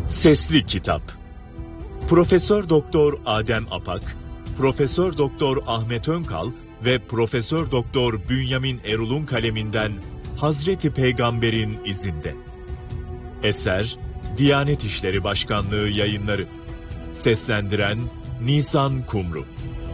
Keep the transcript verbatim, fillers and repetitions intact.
Sesli Kitap. Profesör Doktor Adem Apak, Profesör Doktor Ahmet Önkal ve Profesör Doktor Bünyamin Erul'un kaleminden Hazreti Peygamber'in izinde. Eser Diyanet İşleri Başkanlığı Yayınları. Seslendiren Nisan Kumru.